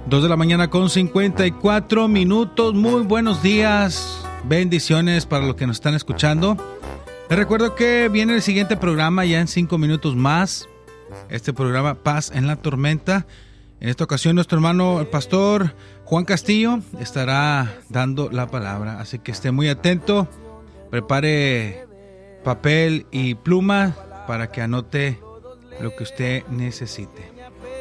2 de la mañana con 54 minutos. Muy buenos días. Bendiciones para los que nos están escuchando. Les recuerdo que viene el siguiente programa ya en 5 minutos más. Este programa Paz en la Tormenta. En esta ocasión nuestro hermano el pastor Juan Castillo estará dando la palabra. Así que esté muy atento. Prepare papel y pluma para que anote lo que usted necesite.